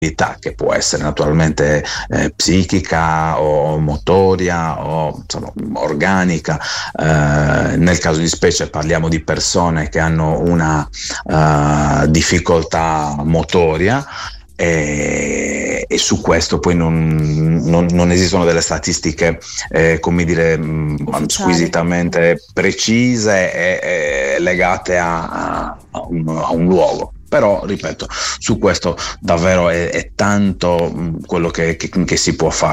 che può essere naturalmente psichica o motoria o insomma, organica. Nel caso di specie parliamo di persone che hanno una difficoltà motoria, e su questo poi non esistono delle statistiche come dire squisitamente precise e legate a un luogo. Però ripeto, su questo davvero è tanto quello che si può fare.